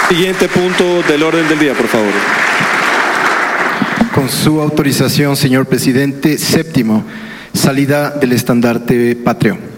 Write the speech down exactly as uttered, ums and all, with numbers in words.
Siguiente punto del orden del día, por favor. Con su autorización, señor presidente, séptimo, salida del estandarte patrio.